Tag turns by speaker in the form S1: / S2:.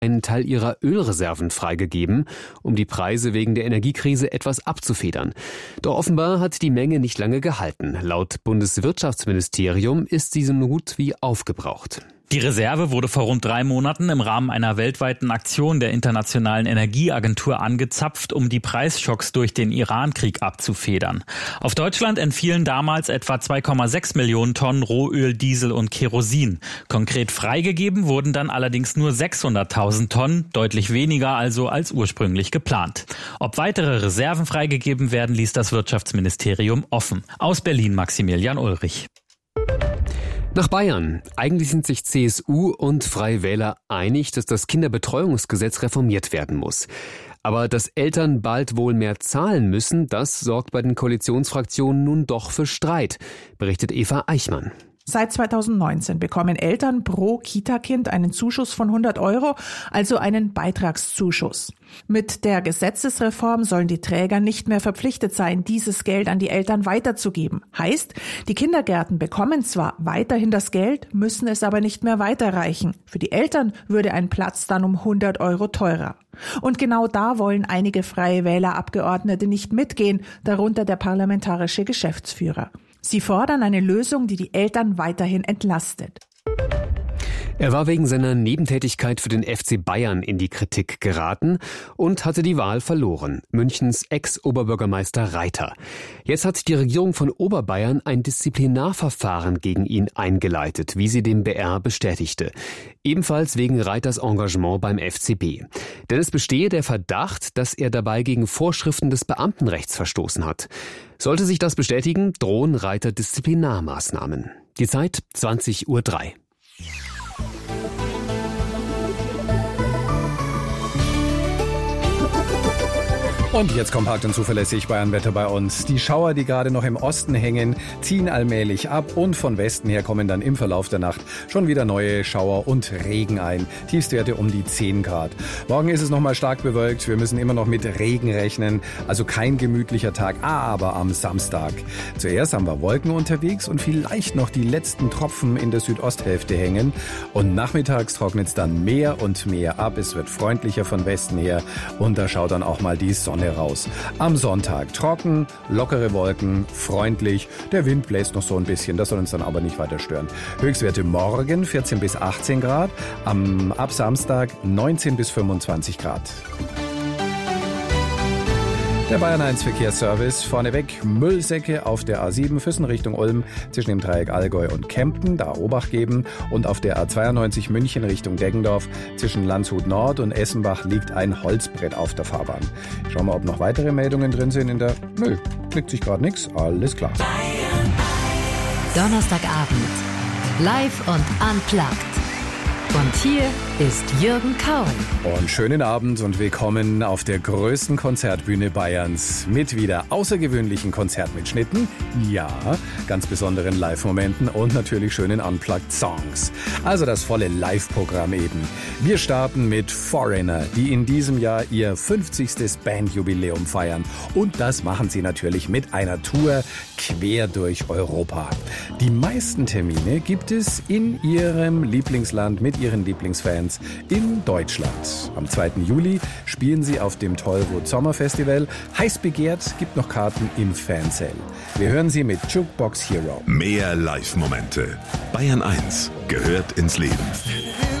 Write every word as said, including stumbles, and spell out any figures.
S1: einen Teil ihrer Ölreserven freigegeben, um die Preise wegen der Energiekrise etwas abzufedern. Doch offenbar hat die Menge nicht lange gehalten. Laut Bundeswirtschaftsministerium ist sie so gut wie aufgebraucht.
S2: Die Reserve wurde vor rund drei Monaten im Rahmen einer weltweiten Aktion der Internationalen Energieagentur angezapft, um die Preisschocks durch den Iran-Krieg abzufedern. Auf Deutschland entfielen damals etwa zwei Komma sechs Millionen Tonnen Rohöl, Diesel und Kerosin. Konkret freigegeben wurden dann allerdings nur sechshunderttausend Tonnen, deutlich weniger also als ursprünglich geplant. Ob weitere Reserven freigegeben werden, ließ das Wirtschaftsministerium offen. Aus Berlin Maximilian Ulrich.
S1: Nach Bayern. Eigentlich sind sich C S U und Freie Wähler einig, dass das Kinderbetreuungsgesetz reformiert werden muss. Aber dass Eltern bald wohl mehr zahlen müssen, das sorgt bei den Koalitionsfraktionen nun doch für Streit, berichtet Eva Eichmann.
S3: Seit zweitausendneunzehn bekommen Eltern pro Kita-Kind einen Zuschuss von hundert Euro, also einen Beitragszuschuss. Mit der Gesetzesreform sollen die Träger nicht mehr verpflichtet sein, dieses Geld an die Eltern weiterzugeben. Heißt, die Kindergärten bekommen zwar weiterhin das Geld, müssen es aber nicht mehr weiterreichen. Für die Eltern würde ein Platz dann um hundert Euro teurer. Und genau da wollen einige Freie Wähler-Abgeordnete nicht mitgehen, darunter der parlamentarische Geschäftsführer. Sie fordern eine Lösung, die die Eltern weiterhin entlastet.
S1: Er war wegen seiner Nebentätigkeit für den F C Bayern in die Kritik geraten und hatte die Wahl verloren. Münchens Ex-Oberbürgermeister Reiter. Jetzt hat die Regierung von Oberbayern ein Disziplinarverfahren gegen ihn eingeleitet, wie sie dem B R bestätigte. Ebenfalls wegen Reiters Engagement beim F C B. Denn es bestehe der Verdacht, dass er dabei gegen Vorschriften des Beamtenrechts verstoßen hat. Sollte sich das bestätigen, drohen Reiter Disziplinarmaßnahmen. Die Zeit zwanzig Uhr drei.
S4: Und jetzt kompakt und zuverlässig Bayernwetter bei uns. Die Schauer, die gerade noch im Osten hängen, ziehen allmählich ab und von Westen her kommen dann im Verlauf der Nacht schon wieder neue Schauer und Regen ein. Tiefstwerte um die zehn Grad. Morgen ist es nochmal stark bewölkt. Wir müssen immer noch mit Regen rechnen. Also kein gemütlicher Tag, aber am Samstag. Zuerst haben wir Wolken unterwegs und vielleicht noch die letzten Tropfen in der Südosthälfte hängen. Und nachmittags trocknet es dann mehr und mehr ab. Es wird freundlicher von Westen her und da schaut dann auch mal die Sonne raus. Am Sonntag trocken, lockere Wolken, freundlich. Der Wind bläst noch so ein bisschen, das soll uns dann aber nicht weiter stören. Höchstwerte morgen vierzehn bis achtzehn Grad, am, ab Samstag neunzehn bis fünfundzwanzig Grad. Der Bayern eins Verkehrsservice. Vorneweg Müllsäcke auf der A sieben Füssen Richtung Ulm zwischen dem Dreieck Allgäu und Kempten, da Obacht geben. Und auf der A zweiundneunzig München Richtung Deggendorf zwischen Landshut Nord und Essenbach liegt ein Holzbrett auf der Fahrbahn. Schauen wir, ob noch weitere Meldungen drin sind in der... Nö, klickt sich gerade nichts. Alles klar.
S5: Donnerstagabend. Live und unplugged. Und hier ist Jürgen Kaul.
S4: Und schönen Abend und willkommen auf der größten Konzertbühne Bayerns mit wieder außergewöhnlichen Konzertmitschnitten, ja, ganz besonderen Live-Momenten und natürlich schönen Unplugged-Songs. Also das volle Live-Programm eben. Wir starten mit Foreigner, die in diesem Jahr ihr fünfzigstes Bandjubiläum feiern. Und das machen sie natürlich mit einer Tour quer durch Europa. Die meisten Termine gibt es in ihrem Lieblingsland mit ihren Lieblingsfans in Deutschland. Am zweiten Juli spielen sie auf dem Tollwood Sommerfestival. Heiß begehrt, gibt noch Karten im Fansale. Wir hören sie mit Jukebox Hero.
S6: Mehr Live-Momente. Bayern eins gehört ins Leben.